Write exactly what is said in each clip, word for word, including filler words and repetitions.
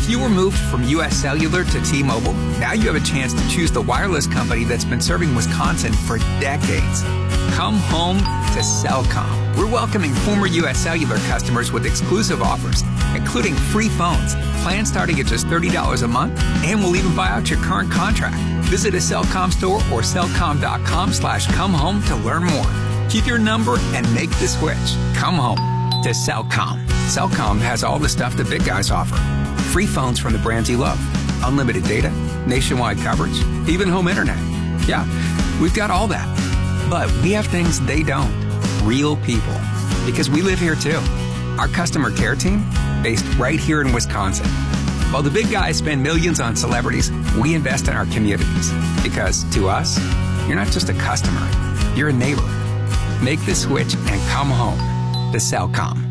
If you were moved from U S Cellular to T-Mobile, now you have a chance to choose the wireless company that's been serving Wisconsin for decades. Come home to Cellcom. We're welcoming former U S Cellular customers with exclusive offers, including free phones, plans starting at just thirty dollars a month, and we'll even buy out your current contract. Visit a Cellcom store or cellcom.com slash come home to learn more. Keep your number and make the switch. Come home to Cellcom. Cellcom has all the stuff the big guys offer. Free phones from the brands you love, unlimited data, nationwide coverage, even home internet. Yeah, we've got all that. But we have things they don't. Real people. Because we live here too. Our customer care team, based right here in Wisconsin. While the big guys spend millions on celebrities, we invest in our communities. Because to us, you're not just a customer, you're a neighbor. Make the switch and come home to Cellcom.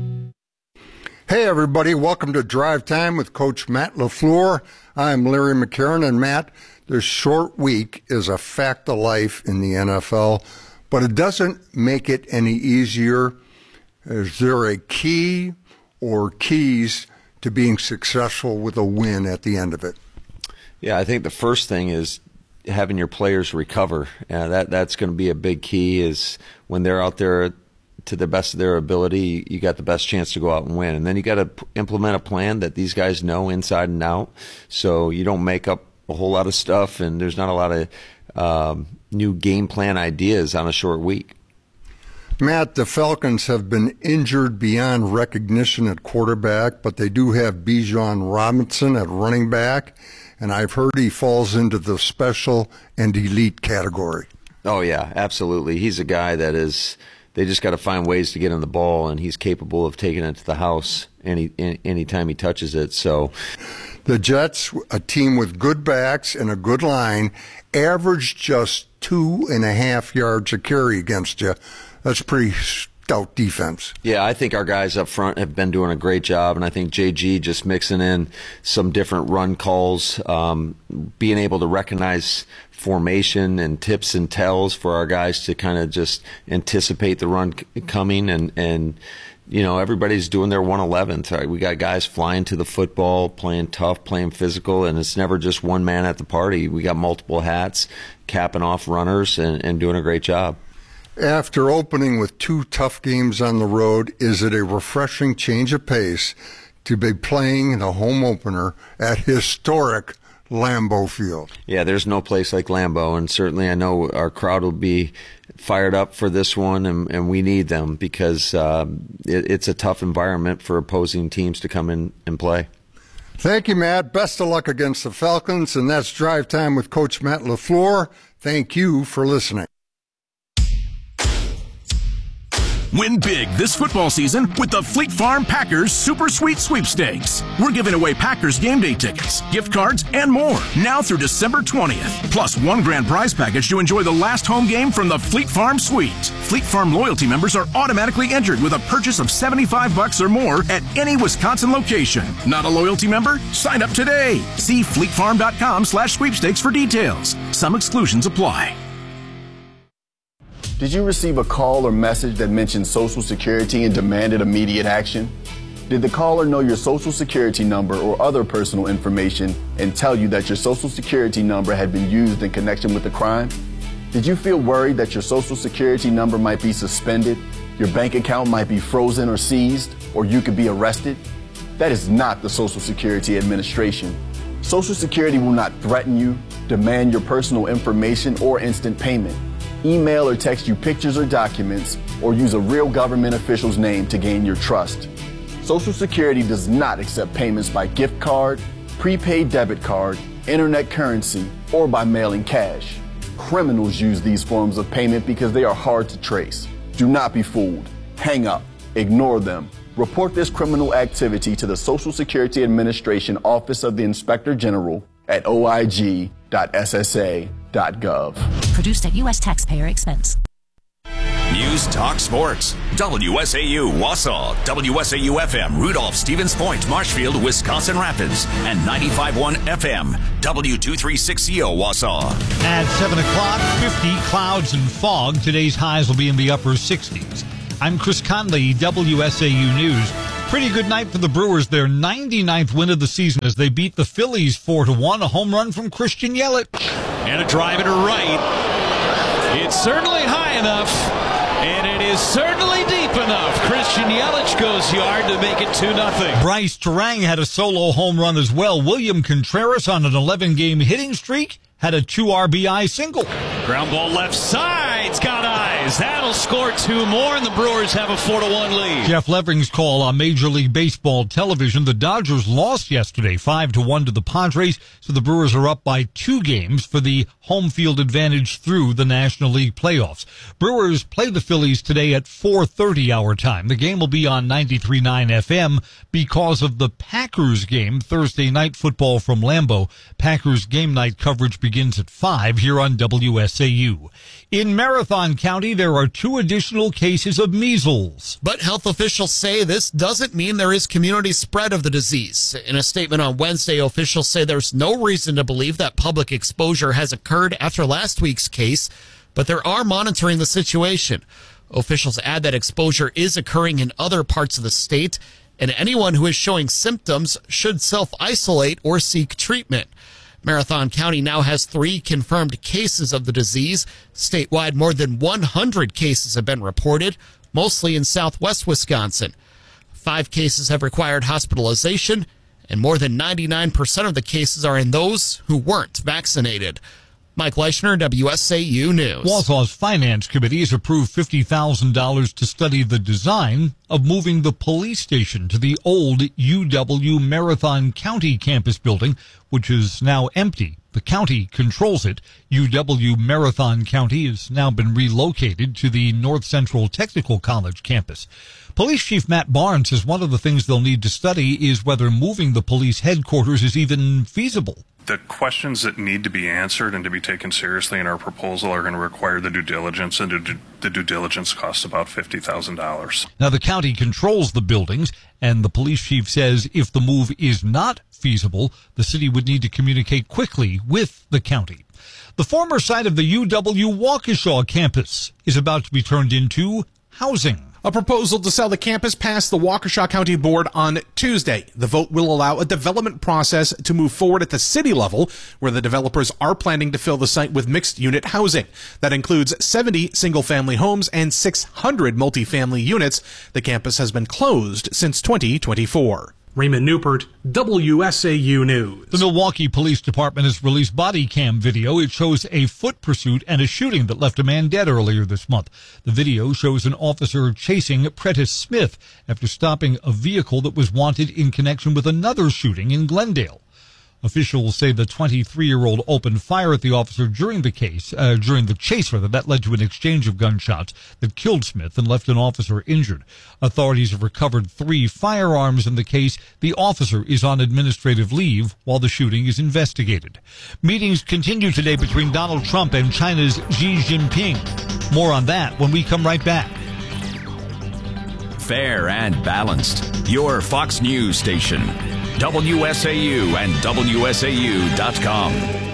Hey, everybody. Welcome to Drive Time with Coach Matt LaFleur. I'm Larry McCarron. And, Matt, this short week is a fact of life in the N F L, but it doesn't make it any easier. Is there a key or keys to being successful with a win at the end of it? Yeah, I think the first thing is having your players recover. Uh, that That's going to be a big key is when they're out there to the best of their ability, you got the best chance to go out and win. And then you got to p- implement a plan that these guys know inside and out, so you don't make up a whole lot of stuff, and there's not a lot of um, new game plan ideas on a short week. Matt, the Falcons have been injured beyond recognition at quarterback, but they do have Bijan Robinson at running back, and I've heard he falls into the special and elite category. Oh, yeah, absolutely. He's a guy that is – they just got to find ways to get him the ball, and he's capable of taking it to the house any any time he touches it. So, the Jets, a team with good backs and a good line, averaged just two and a half yards a carry against you. That's pretty stout defense. Yeah, I think our guys up front have been doing a great job, and I think J G just mixing in some different run calls, um, being able to recognize formation and tips and tells for our guys to kind of just anticipate the run c- coming, and and you know, everybody's doing their one eleventh. Right? We got guys flying to the football, playing tough, playing physical, and it's never just one man at the party. We got multiple hats, capping off runners, and, and doing a great job. After opening with two tough games on the road, is it a refreshing change of pace to be playing the home opener at historic Lambeau Field? Yeah, there's no place like Lambeau, and certainly I know our crowd will be fired up for this one, and, and we need them because um, it, it's a tough environment for opposing teams to come in and play. Thank you, Matt. Best of luck against the Falcons, and that's Drive Time with Coach Matt LaFleur. Thank you for listening. Win big this football season with the Fleet Farm Packers Super Sweet Sweepstakes. We're giving away Packers game day tickets, gift cards, and more now through December twentieth. Plus one grand prize package to enjoy the last home game from the Fleet Farm Suite. Fleet Farm loyalty members are automatically entered with a purchase of seventy-five bucks or more at any Wisconsin location. Not a loyalty member? Sign up today. See fleetfarm.com slash sweepstakes for details. Some exclusions apply. Did you receive a call or message that mentioned Social Security and demanded immediate action? Did the caller know your Social Security number or other personal information and tell you that your Social Security number had been used in connection with the crime? Did you feel worried that your Social Security number might be suspended, your bank account might be frozen or seized, or you could be arrested? That is not the Social Security Administration. Social Security will not threaten you, demand your personal information, or instant payment. Email or text you pictures or documents, or use a real government official's name to gain your trust. Social Security does not accept payments by gift card, prepaid debit card, internet currency, or by mailing cash. Criminals use these forms of payment because they are hard to trace. Do not be fooled. Hang up. Ignore them. Report this criminal activity to the Social Security Administration Office of the Inspector General at O I G dot S S A dot gov. Produced at U S taxpayer expense. News Talk Sports. W S A U Wausau, W S A U F M Rudolph, Stevens Point, Marshfield, Wisconsin Rapids, and ninety-five point one F M W two thirty-six C O Wausau. At seven o'clock, fifty, clouds and fog. Today's highs will be in the upper sixties. I'm Chris Conley, W S A U News. Pretty good night for the Brewers. Their ninety-ninth win of the season as they beat the Phillies four to one. A home run from Christian Yelich. And a drive to right. It's certainly high enough, and it is certainly deep enough. Christian Yelich goes yard to make it two nothing. Bryce Terang had a solo home run as well. William Contreras on an eleven-game hitting streak had a two R B I single. Ground ball left side's got eyes. That'll score two more, and the Brewers have a four to one lead. Jeff Levering's call on Major League Baseball television. The Dodgers lost yesterday five to one to the Padres, so the Brewers are up by two games for the home field advantage through the National League playoffs. Brewers play the Phillies today at four thirty our time. The game will be on ninety-three point nine F M because of the Packers game Thursday night football from Lambeau. Packers game night coverage begins at five here on W S A U. In Marathon County, there are two additional cases of measles. But health officials say this doesn't mean there is community spread of the disease. In a statement on Wednesday, officials say there's no reason to believe that public exposure has occurred after last week's case, but they are monitoring the situation. Officials add that exposure is occurring in other parts of the state, and anyone who is showing symptoms should self-isolate or seek treatment. Marathon County now has three confirmed cases of the disease. Statewide, more than one hundred cases have been reported, mostly in southwest Wisconsin. Five cases have required hospitalization, and more than ninety-nine percent of the cases are in those who weren't vaccinated. Mike Leischner, W S A U News. Wausau's Finance Committee has approved fifty thousand dollars to study the design of moving the police station to the old U W Marathon County campus building, which is now empty. The county controls it. U W Marathon County has now been relocated to the North Central Technical College campus. Police Chief Matt Barnes says one of the things they'll need to study is whether moving the police headquarters is even feasible. The questions that need to be answered and to be taken seriously in our proposal are going to require the due diligence, and the due diligence costs about fifty thousand dollars. Now, the county controls the buildings, and the police chief says if the move is not feasible, the city would need to communicate quickly with the county. The former site of the U W Waukesha campus is about to be turned into housing. A proposal to sell the campus passed the Waukesha County Board on Tuesday. The vote will allow a development process to move forward at the city level, where the developers are planning to fill the site with mixed-unit housing. That includes seventy single-family homes and six hundred multifamily units. The campus has been closed since twenty twenty-four. Raymond Newport, W S A U News. The Milwaukee Police Department has released body cam video. It shows a foot pursuit and a shooting that left a man dead earlier this month. The video shows an officer chasing Prentice Smith after stopping a vehicle that was wanted in connection with another shooting in Glendale. Officials say the twenty-three-year-old opened fire at the officer during the case, uh, during the chase, rather. That led to an exchange of gunshots that killed Smith and left an officer injured. Authorities have recovered three firearms in the case. The officer is on administrative leave while the shooting is investigated. Meetings continue today between Donald Trump and China's Xi Jinping. More on that when we come right back. Fair and balanced. Your Fox News station. W S A U and W S A U dot com.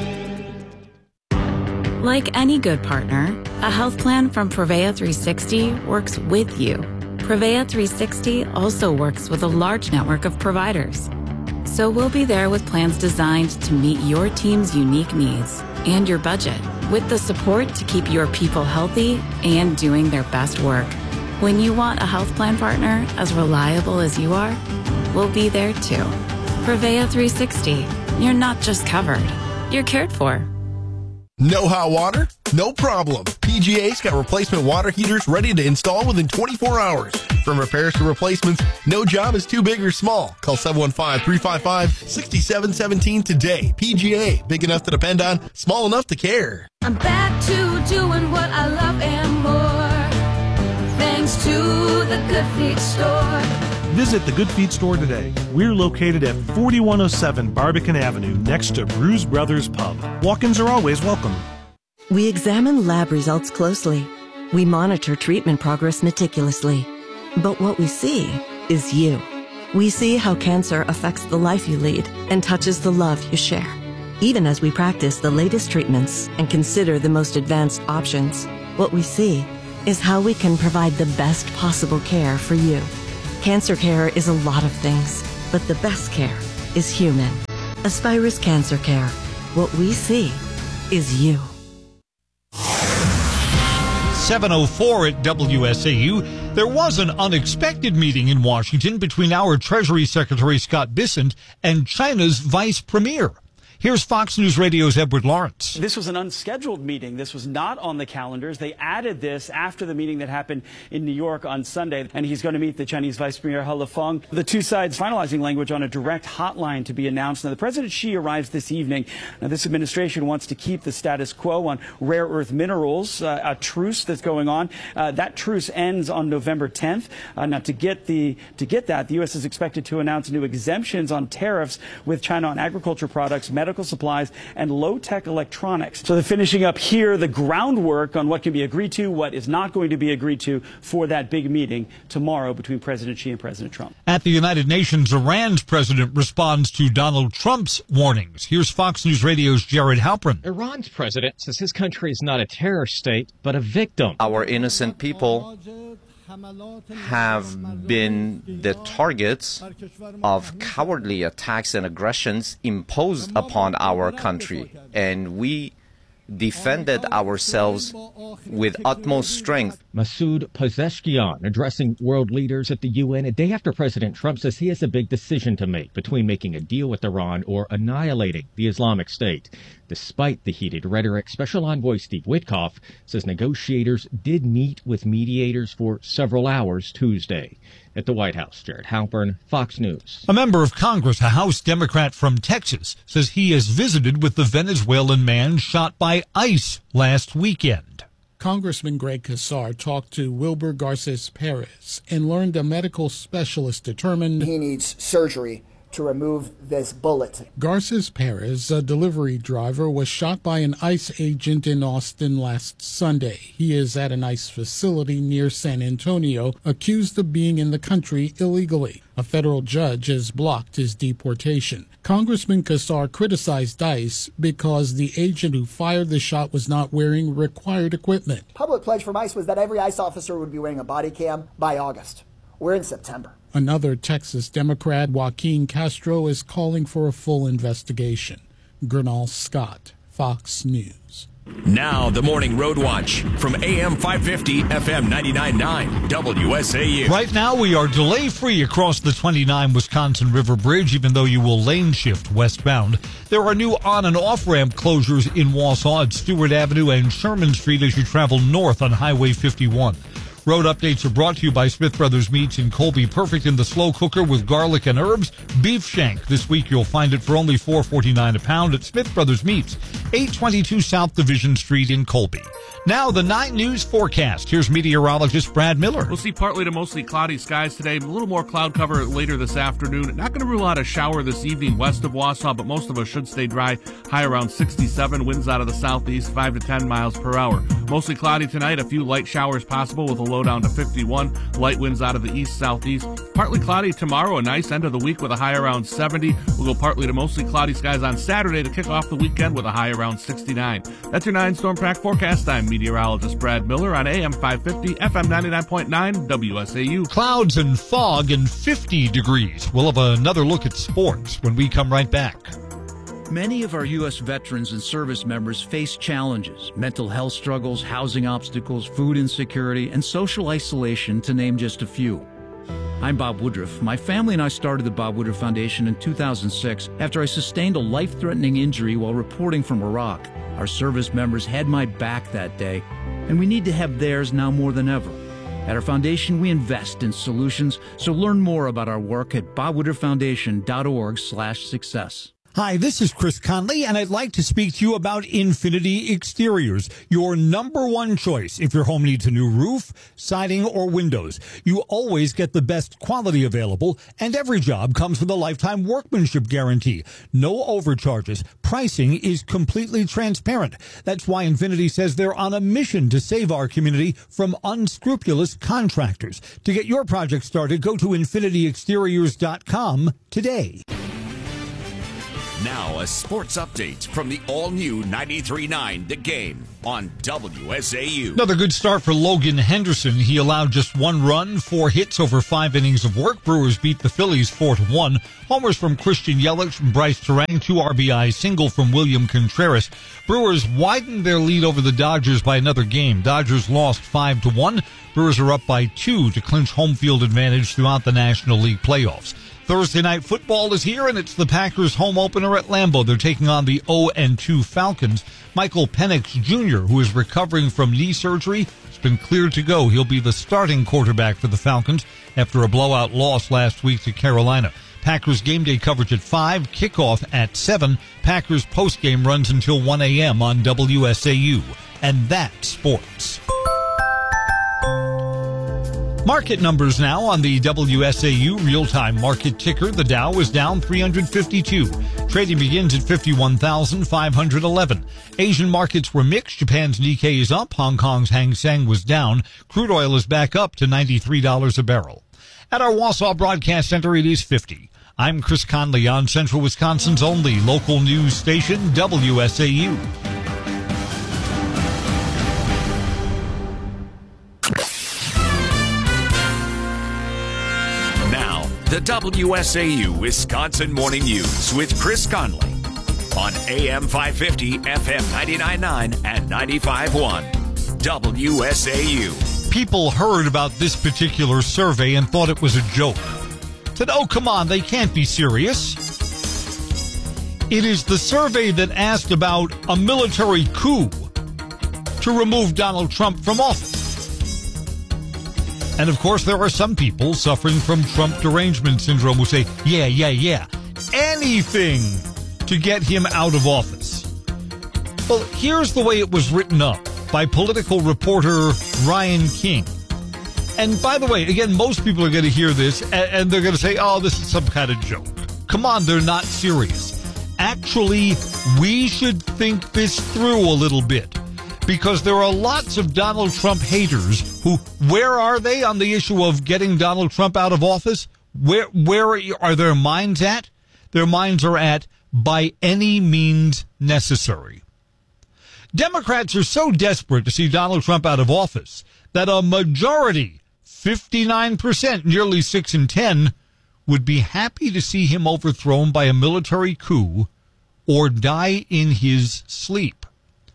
Like any good partner, a health plan from Prevea three sixty works with you. Prevea three sixty also works with a large network of providers. So we'll be there with plans designed to meet your team's unique needs and your budget, with the support to keep your people healthy and doing their best work. When you want a health plan partner as reliable as you are, we'll be there too. Prevea three sixty. You're not just covered, you're cared for. No hot water? No problem. P G A's got replacement water heaters ready to install within twenty-four hours. From repairs to replacements, no job is too big or small. Call seven one five, three five five, six seven one seven today. P G A, big enough to depend on, small enough to care. I'm back to doing what I love and more, thanks to the Good Feet Store. Visit the Good Feet Store today. We're located at forty-one oh seven Barbican Avenue, next to Brews Brothers Pub. Walk-ins are always welcome. We examine lab results closely. We monitor treatment progress meticulously. But what we see is you. We see how cancer affects the life you lead and touches the love you share. Even as we practice the latest treatments and consider the most advanced options, what we see is how we can provide the best possible care for you. Cancer care is a lot of things, but the best care is human. Aspirus Cancer Care. What we see is you. seven oh four at W S A U. There was an unexpected meeting in Washington between our Treasury Secretary Scott Bessent and China's Vice Premier. Here's Fox News Radio's Edward Lawrence. This was an unscheduled meeting. This was not on the calendars. They added this after the meeting that happened in New York on Sunday, and he's going to meet the Chinese Vice Premier He Lifeng. The two sides finalizing language on a direct hotline to be announced. Now, the President Xi arrives this evening. Now, this administration wants to keep the status quo on rare earth minerals, uh, a truce that's going on. Uh, that truce ends on November tenth. Uh, now, to get the to get that, the U S is expected to announce new exemptions on tariffs with China on agriculture products, medical supplies, and low-tech electronics. So they're finishing up here the groundwork on what can be agreed to, what is not going to be agreed to for that big meeting tomorrow between President Xi and President Trump. At the United Nations, Iran's president responds to Donald Trump's warnings. Here's Fox News Radio's Jared Halpern. Iran's president says his country is not a terror state, but a victim. Our innocent people have been the targets of cowardly attacks and aggressions imposed upon our country, and we defended ourselves with utmost strength. Masoud Pezeshkian addressing world leaders at the U N a day after President Trump says he has a big decision to make between making a deal with Iran or annihilating the Islamic State. Despite the heated rhetoric, Special Envoy Steve Witkoff says negotiators did meet with mediators for several hours Tuesday. At the White House, Jared Halpern, Fox News. A member of Congress, a House Democrat from Texas, says he has visited with the Venezuelan man shot by ICE last weekend. Congressman Greg Casar talked to Wilbur Garces Perez and learned a medical specialist determined he needs surgery to remove this bullet. Garces Perez, a delivery driver, was shot by an ICE agent in Austin last Sunday. He is at an ICE facility near San Antonio, accused of being in the country illegally. A federal judge has blocked his deportation. Congressman Casar criticized ICE because the agent who fired the shot was not wearing required equipment. Public pledge from ICE was that every ICE officer would be wearing a body cam by August. We're in September. Another Texas Democrat, Joaquin Castro, is calling for a full investigation. Gernal Scott, Fox News. Now the Morning Road Watch from A M five fifty, F M ninety-nine point nine, W S A U. Right now we are delay-free across the twenty-nine Wisconsin River Bridge, even though you will lane shift westbound. There are new on- and off-ramp closures in Wausau at Stewart Avenue and Sherman Street as you travel north on Highway fifty-one. Road updates are brought to you by Smith Brothers Meats in Colby. Perfect in the slow cooker with garlic and herbs. Beef shank. This week you'll find it for only four forty-nine a pound at Smith Brothers Meats, eight twenty-two South Division Street in Colby. Now the nine News forecast. Here's meteorologist Brad Miller. We'll see partly to mostly cloudy skies today. A little more cloud cover later this afternoon. Not going to rule out a shower this evening west of Wausau, but most of us should stay dry. High around sixty-seven. Winds out of the southeast, five to ten miles per hour. Mostly cloudy tonight. A few light showers possible with a low down to fifty-one. Light winds out of the east-southeast. Partly cloudy tomorrow. A nice end of the week with a high around seventy. We'll go partly to mostly cloudy skies on Saturday to kick off the weekend with a high around sixty-nine. That's your nine Storm Track forecast. I'm meteorologist Brad Miller on A M five fifty, F M ninety-nine point nine, W S A U. Clouds and fog and fifty degrees. We'll have another look at sports when we come right back. Many of our U S veterans and service members face challenges, mental health struggles, housing obstacles, food insecurity, and social isolation, to name just a few. I'm Bob Woodruff. My family and I started the Bob Woodruff Foundation in two thousand six after I sustained a life-threatening injury while reporting from Iraq. Our service members had my back that day, and we need to have theirs now more than ever. At our foundation, we invest in solutions, so learn more about our work at bob woodruff foundation dot org slash success. Hi, this is Chris Conley, and I'd like to speak to you about Infinity Exteriors, your number one choice if your home needs a new roof, siding, or windows. You always get the best quality available, and every job comes with a lifetime workmanship guarantee. No overcharges. Pricing is completely transparent. That's why Infinity says they're on a mission to save our community from unscrupulous contractors. To get your project started, go to infinity exteriors dot com today. Now a sports update from the all-new ninety-three point nine The Game on W S A U. Another good start for Logan Henderson. He allowed just one run, four hits over five innings of work. Brewers beat the Phillies four to one. Homers from Christian Yelich and Bryce Terang, two R B Is, single from William Contreras. Brewers widened their lead over the Dodgers by another game. Dodgers lost five to one. Brewers are up by two to clinch home field advantage throughout the National League playoffs. Thursday night football is here, and it's the Packers' home opener at Lambeau. They're taking on the oh and two Falcons. Michael Penix Junior, who is recovering from knee surgery, has been cleared to go. He'll be the starting quarterback for the Falcons after a blowout loss last week to Carolina. Packers game day coverage at five, kickoff at seven. Packers postgame runs until one a.m. on W S A U. And that's sports. Market numbers now on the W S A U real-time market ticker. The Dow is down three hundred fifty-two. Trading begins at fifty-one thousand five hundred eleven. Asian markets were mixed. Japan's Nikkei is up. Hong Kong's Hang Seng was down. Crude oil is back up to ninety-three dollars a barrel. At our Wausau Broadcast Center, it is fifty. I'm Chris Conley on Central Wisconsin's only local news station, W S A U. The W S A U Wisconsin Morning News with Chris Conley on A M five fifty, F M ninety-nine point nine, and ninety-five point one W S A U. People heard about this particular survey and thought it was a joke. Said, oh, come on, they can't be serious. It is the survey that asked about a military coup to remove Donald Trump from office. And, of course, there are some people suffering from Trump derangement syndrome who say, yeah, yeah, yeah, anything to get him out of office. Well, here's the way it was written up by political reporter Ryan King. And, by the way, again, most people are going to hear this, and they're going to say, oh, this is some kind of joke. Come on, they're not serious. Actually, we should think this through a little bit. Because there are lots of Donald Trump haters who, where are they on the issue of getting Donald Trump out of office? Where where are their minds at? Their minds are at, by any means necessary. Democrats are so desperate to see Donald Trump out of office that a majority, fifty-nine percent, nearly six in ten, would be happy to see him overthrown by a military coup or die in his sleep.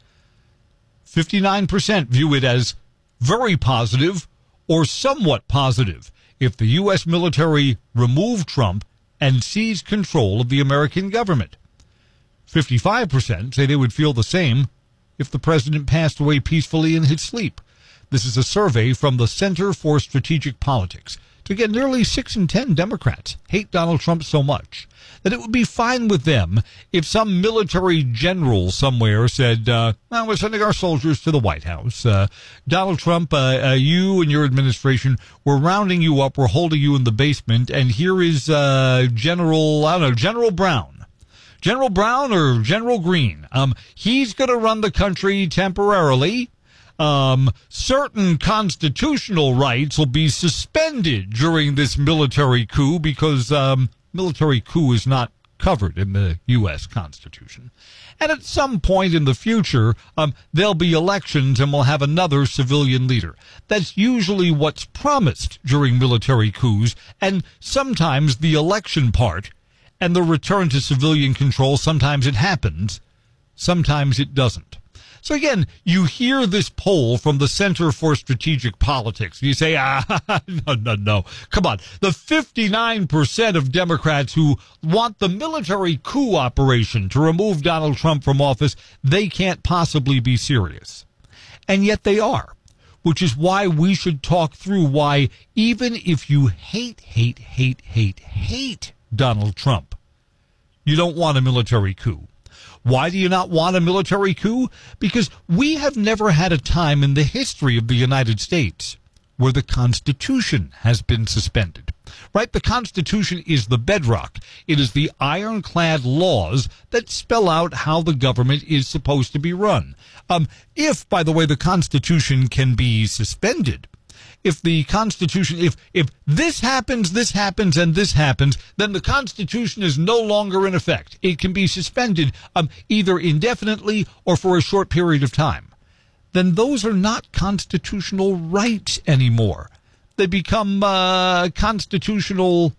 fifty-nine percent view it as very positive or somewhat positive if the U S military removed Trump and seized control of the American government. fifty-five percent say they would feel the same if the president passed away peacefully in his sleep. This is a survey from the Center for Strategic Politics. So again, nearly six in ten Democrats hate Donald Trump so much that it would be fine with them if some military general somewhere said, uh, well, we're sending our soldiers to the White House. Uh, Donald Trump, uh, uh, you and your administration, we're rounding you up, we're holding you in the basement, and here is uh, General, I don't know, General Brown. General Brown or General Green. Um, he's going to run the country temporarily. Um, certain constitutional rights will be suspended during this military coup because um, military coup is not covered in the U S Constitution. And at some point in the future, um, there'll be elections and we'll have another civilian leader. That's usually what's promised during military coups, and sometimes the election part and the return to civilian control, sometimes it happens, sometimes it doesn't. So again, you hear this poll from the Center for Strategic Politics. You say, ah, no, no, no. Come on. The fifty-nine percent of Democrats who want the military coup operation to remove Donald Trump from office, they can't possibly be serious. And yet they are, which is why we should talk through why even if you hate, hate, hate, hate, hate Donald Trump, you don't want a military coup. Why do you not want a military coup? Because we have never had a time in the history of the United States where the Constitution has been suspended. Right? The Constitution is the bedrock. It is the ironclad laws that spell out how the government is supposed to be run. Um, if, by the way, the Constitution can be suspended, if the Constitution, if if this happens, this happens, and this happens, then the Constitution is no longer in effect. It can be suspended um, either indefinitely or for a short period of time. Then those are not constitutional rights anymore. They become uh, constitutional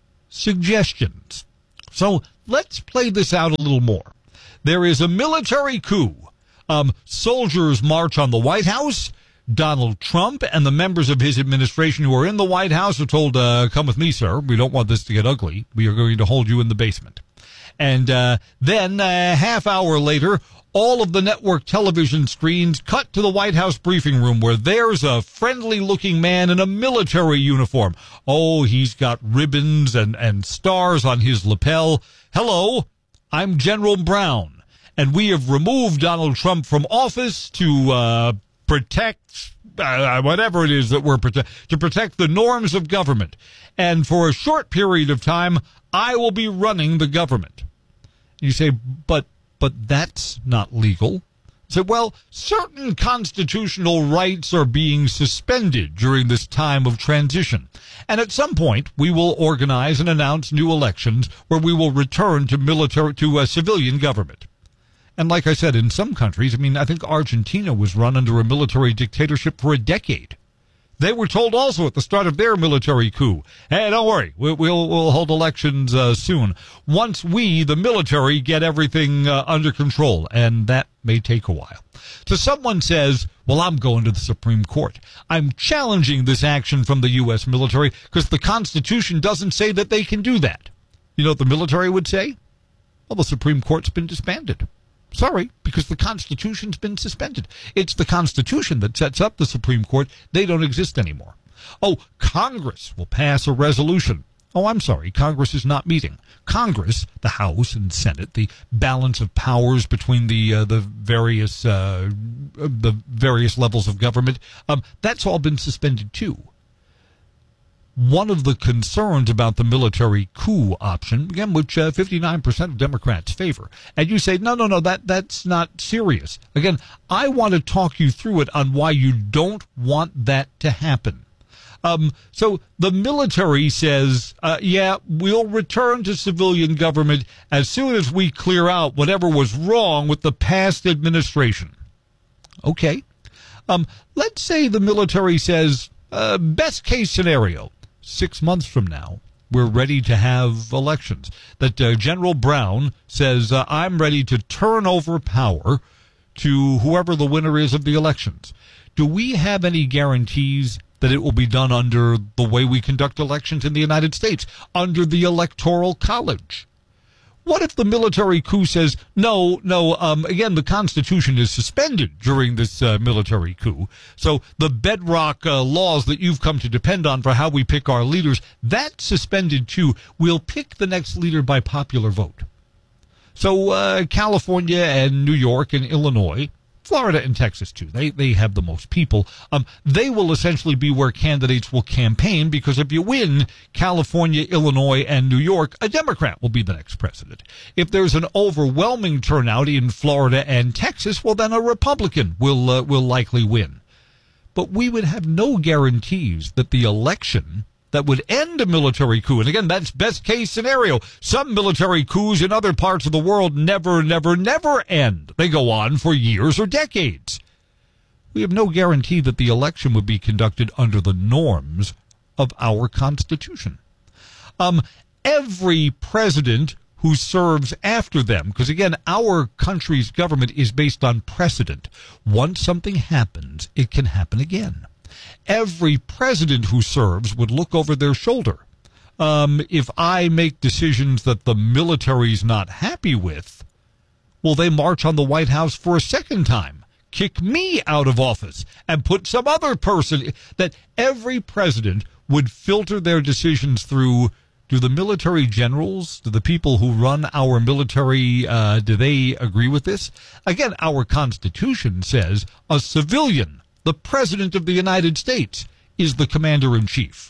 suggestions. So let's play this out a little more. There is a military coup. Um, soldiers march on the White House. Donald Trump and the members of his administration who are in the White House are told, uh, come with me, sir. We don't want this to get ugly. We are going to hold you in the basement. And uh, then a half hour later, all of the network television screens cut to the White House briefing room where there's a friendly-looking man in a military uniform. Oh, he's got ribbons and, and stars on his lapel. Hello, I'm General Brown, and we have removed Donald Trump from office to uh, protect uh, whatever it is that we're protect to protect the norms of government. And for a short period of time, I will be running the government. You say, but but that's not legal. So, well, certain constitutional rights are being suspended during this time of transition. And at some point, we will organize and announce new elections where we will return to military, to a civilian government. And like I said, in some countries, I mean, I think Argentina was run under a military dictatorship for a decade. They were told also at the start of their military coup, hey, don't worry, we'll, we'll, we'll hold elections uh, soon, once we, the military, get everything uh, under control, and that may take a while. So someone says, well, I'm going to the Supreme Court. I'm challenging this action from the U S military because the Constitution doesn't say that they can do that. You know what the military would say? Well, the Supreme Court's been disbanded. Sorry, because the Constitution's been suspended. It's the Constitution that sets up the Supreme Court. They don't exist anymore. Oh, Congress will pass a resolution. Oh, I'm sorry, Congress is not meeting. Congress, the House and Senate, the balance of powers between the uh, the various uh, the various levels of government, um, that's all been suspended too. One of the concerns about the military coup option, again, which uh, fifty-nine percent of Democrats favor, and you say, no, no, no, that that's not serious. Again, I want to talk you through it on why you don't want that to happen. Um, so the military says, uh, yeah, we'll return to civilian government as soon as we clear out whatever was wrong with the past administration. Okay. Um, let's say the military says, uh, best case scenario, six months from now, we're ready to have elections. That uh, General Brown says, uh, I'm ready to turn over power to whoever the winner is of the elections. Do we have any guarantees that it will be done under the way we conduct elections in the United States, under the Electoral College? What if the military coup says, no, no, um, again, the Constitution is suspended during this uh, military coup, so the bedrock uh, laws that you've come to depend on for how we pick our leaders, that's suspended too. We'll pick the next leader by popular vote. So uh, California and New York and Illinois, Florida and Texas, too. They they have the most people. Um, they will essentially be where candidates will campaign because if you win California, Illinois, and New York, a Democrat will be the next president. If there's an overwhelming turnout in Florida and Texas, well, then a Republican will uh, will likely win. But we would have no guarantees that the election that would end a military coup, and again, that's best case scenario. Some military coups in other parts of the world never, never, never end. They go on for years or decades. We have no guarantee that the election would be conducted under the norms of our Constitution. Um, every president who serves after them, because again, our country's government is based on precedent. Once something happens, it can happen again. Every president who serves would look over their shoulder. Um, if I make decisions that the military's not happy with, will they march on the White House for a second time, kick me out of office, and put some other person? That every president would filter their decisions through, do the military generals, do the people who run our military, uh, do they agree with this? Again, our Constitution says a civilian, the President of the United States, is the commander-in-chief.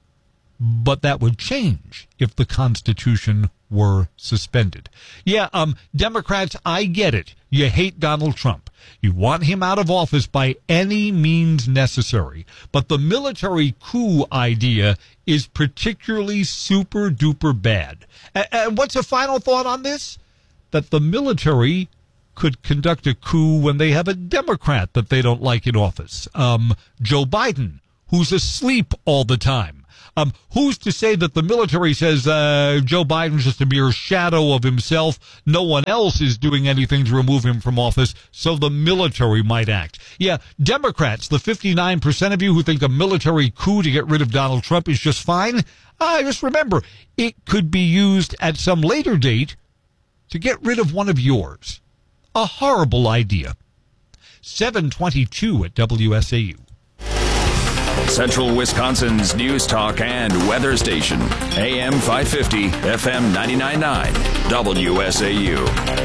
But that would change if the Constitution were suspended. Yeah, um, Democrats, I get it. You hate Donald Trump. You want him out of office by any means necessary. But the military coup idea is particularly super duper bad. And what's a final thought on this? That the military could conduct a coup when they have a Democrat that they don't like in office. Um, Joe Biden, who's asleep all the time. Um, who's to say that the military says uh, Joe Biden's just a mere shadow of himself? No one else is doing anything to remove him from office, so the military might act. Yeah, Democrats, the fifty-nine percent of you who think a military coup to get rid of Donald Trump is just fine, uh, just remember, it could be used at some later date to get rid of one of yours. A horrible idea. seven twenty-two at W S A U. Central Wisconsin's news talk and weather station. A M five fifty, F M ninety-nine point nine, W S A U.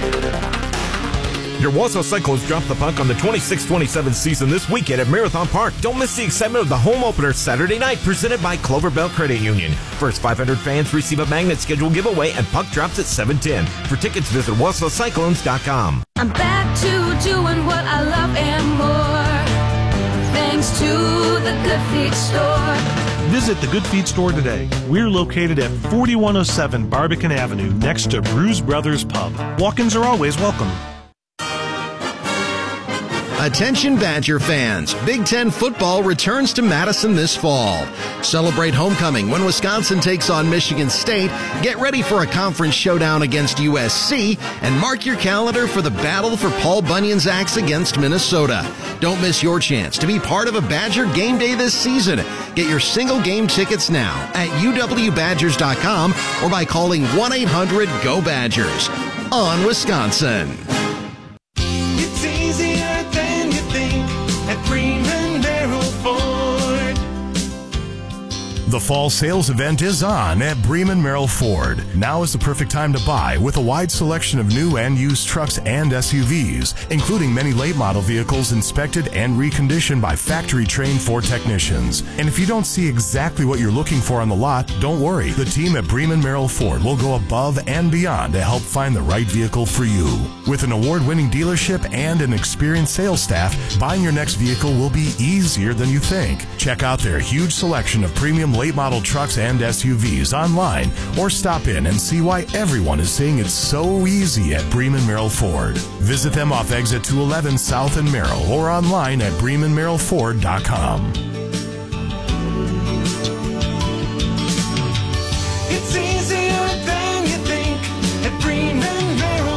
Your Wausau Cyclones drop the puck on the twenty-six twenty-seven season this weekend at Marathon Park. Don't miss the excitement of the home opener Saturday night, presented by Clover Bell Credit Union. First five hundred fans receive a magnet schedule giveaway, and puck drops at seven ten. For tickets, visit Wausau Cyclones dot com. I'm back to doing what I love and more, thanks to the Good Feet Store. Visit the Good Feet Store today. We're located at forty-one oh seven Barbican Avenue, next to Bruise Brothers Pub. Walk-ins are always welcome. Attention Badger fans, Big Ten football returns to Madison this fall. Celebrate homecoming when Wisconsin takes on Michigan State, get ready for a conference showdown against U S C, and mark your calendar for the battle for Paul Bunyan's axe against Minnesota. Don't miss your chance to be part of a Badger game day this season. Get your single game tickets now at U W Badgers dot com or by calling one eight hundred go Badgers. On Wisconsin. It's easier than you think at Bremen Merrill Ford. The fall sales event is on at Bremen Merrill Ford. Now is the perfect time to buy with a wide selection of new and used trucks and S U Vs, including many late model vehicles inspected and reconditioned by factory-trained Ford technicians. And if you don't see exactly what you're looking for on the lot, don't worry. The team at Bremen Merrill Ford will go above and beyond to help find the right vehicle for you. With an award-winning dealership and an experienced sales staff, buying your next vehicle will be easier than you think. Check out their huge selection of premium late model trucks and S U Vs online, or stop in and see why everyone is saying it's so easy at Bremen Merrill Ford. Visit them off exit two eleven South in Merrill or online at Bremen Merrill Ford dot com. It's easier than you think at Bremen Merrill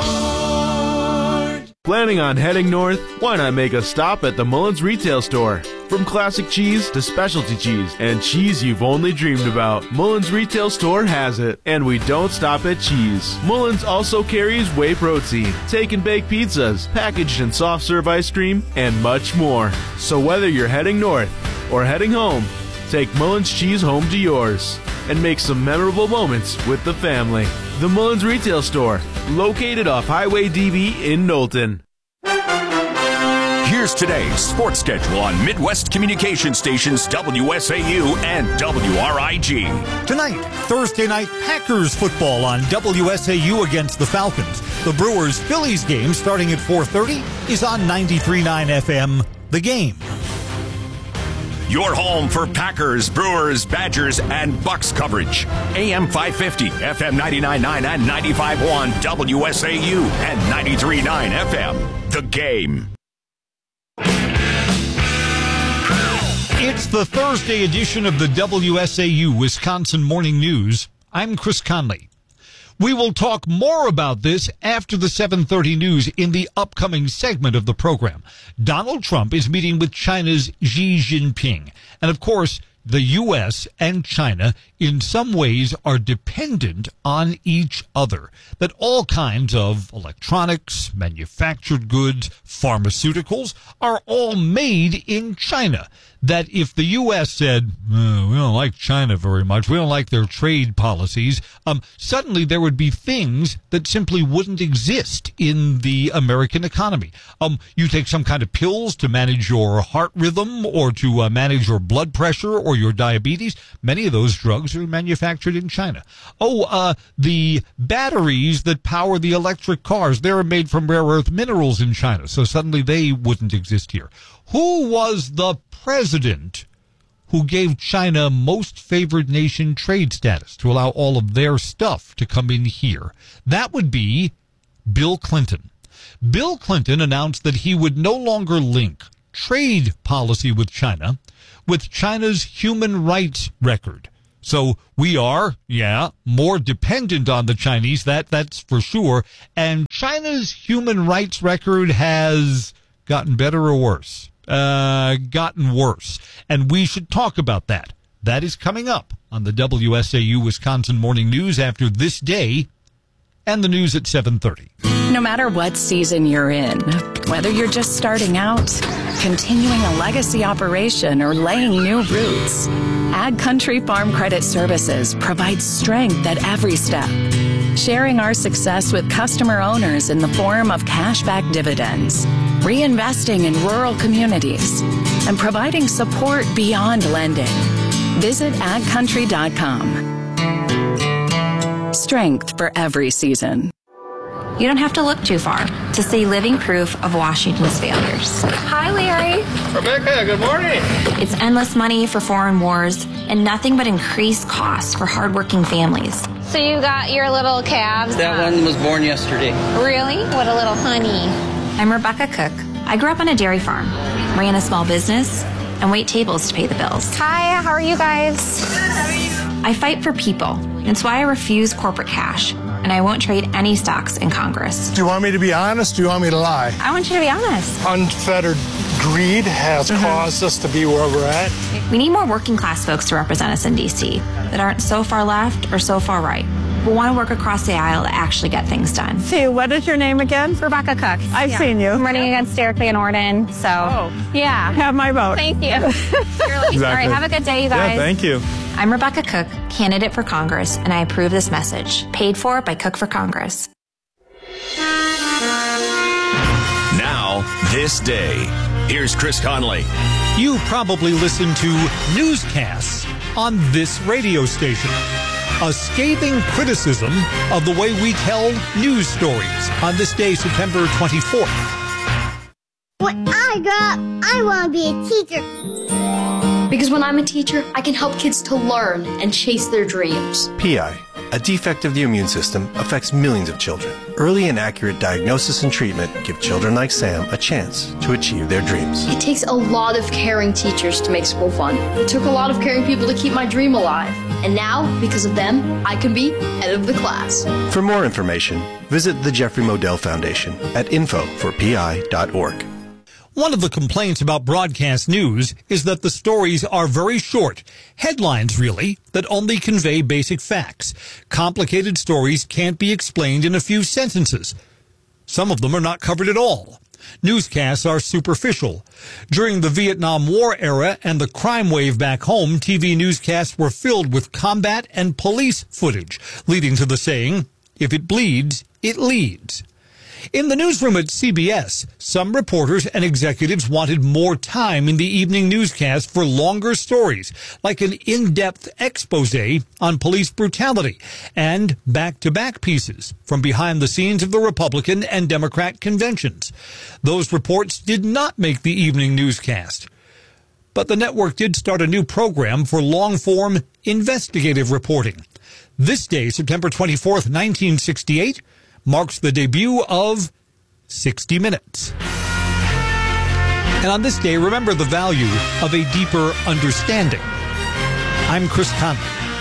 Ford. Planning on heading north? Why not make a stop at the Mullins Retail Store? From classic cheese to specialty cheese and cheese you've only dreamed about, Mullins Retail Store has it. And we don't stop at cheese. Mullins also carries whey protein, take and bake pizzas, packaged and soft serve ice cream, and much more. So whether you're heading north or heading home, take Mullins cheese home to yours and make some memorable moments with the family. The Mullins Retail Store, located off Highway D B in Knowlton. Here's today's sports schedule on Midwest Communication Stations W S A U and W R I G. Tonight, Thursday night Packers football on W S A U against the Falcons. The Brewers-Phillies game starting at four thirty is on ninety-three point nine F M, The Game. Your home for Packers, Brewers, Badgers, and Bucks coverage. A M five fifty, F M ninety-nine point nine and ninety-five point one W S A U and ninety-three point nine F M, The Game. It's the Thursday edition of the W S A U Wisconsin Morning News. I'm Chris Conley. We will talk more about this after the seven thirty news in the upcoming segment of the program. Donald Trump is meeting with China's Xi Jinping. And of course, the U S and China in some ways are dependent on each other. That all kinds of electronics, manufactured goods, pharmaceuticals are all made in China. That if the U S said, oh, we don't like China very much, we don't like their trade policies, um, suddenly there would be things that simply wouldn't exist in the American economy. Um, you take some kind of pills to manage your heart rhythm or to uh, manage your blood pressure or for your diabetes. Many of those drugs are manufactured in China. Oh, uh, the batteries that power the electric cars, they're made from rare earth minerals in China, so suddenly they wouldn't exist here. Who was the president who gave China most favored nation trade status to allow all of their stuff to come in here? That would be Bill Clinton. Bill Clinton announced that he would no longer link trade policy with China with China's human rights record. So we are, yeah, more dependent on the Chinese, that that's for sure. And China's human rights record has gotten better or worse? Uh, gotten worse. And we should talk about that. That is coming up on the W S A U Wisconsin Morning News after this day and the news at seven thirty. No matter what season you're in, whether you're just starting out, continuing a legacy operation, or laying new roots, Ag Country Farm Credit Services provides strength at every step, sharing our success with customer owners in the form of cashback dividends, reinvesting in rural communities, and providing support beyond lending. Visit ag country dot com. Strength for every season. You don't have to look too far to see living proof of Washington's failures. Hi, Larry. Rebecca, good morning. It's endless money for foreign wars and nothing but increased costs for hardworking families. So you got your little calves? That one was born yesterday. Really? What a little honey. I'm Rebecca Cook. I grew up on a dairy farm, ran a small business, and wait tables to pay the bills. Hi, how are you guys? I fight for people. That's why I refuse corporate cash, and I won't trade any stocks in Congress. Do you want me to be honest? Do you want me to lie? I want you to be honest. Unfettered greed has mm-hmm. caused us to be where we're at. We need more working class folks to represent us in D C that aren't so far left or so far right. We want to work across the aisle to actually get things done. See, what is your name again? Rebecca Cook. I've yeah. seen you. I'm running against Derek Van Orden, so oh. yeah. Have my vote. Thank you. Exactly. All right, have a good day, you guys. Yeah, thank you. I'm Rebecca Cook, candidate for Congress, and I approve this message. Paid for by Cook for Congress. Now, this day. Here's Chris Conley. You probably listen to newscasts on this radio station. A scathing criticism of the way we tell news stories on this day, September twenty-fourth. When I grow up, I want to be a teacher. Because when I'm a teacher, I can help kids to learn and chase their dreams. P I, a defect of the immune system, affects millions of children. Early and accurate diagnosis and treatment give children like Sam a chance to achieve their dreams. It takes a lot of caring teachers to make school fun. It took a lot of caring people to keep my dream alive. And now, because of them, I can be head of the class. For more information, visit the Jeffrey Modell Foundation at info for p i dot org. One of the complaints about broadcast news is that the stories are very short. Headlines, really, that only convey basic facts. Complicated stories can't be explained in a few sentences. Some of them are not covered at all. Newscasts are superficial. During the Vietnam War era and the crime wave back home, T V newscasts were filled with combat and police footage, leading to the saying, if it bleeds, it leads. In the newsroom at C B S, some reporters and executives wanted more time in the evening newscast for longer stories, like an in-depth expose on police brutality, and back-to-back pieces from behind the scenes of the Republican and Democrat conventions. Those reports did not make the evening newscast. But the network did start a new program for long-form investigative reporting. This day, September twenty-fourth, nineteen sixty-eight, marks the debut of sixty minutes. And on this day, remember the value of a deeper understanding. I'm Chris Conley.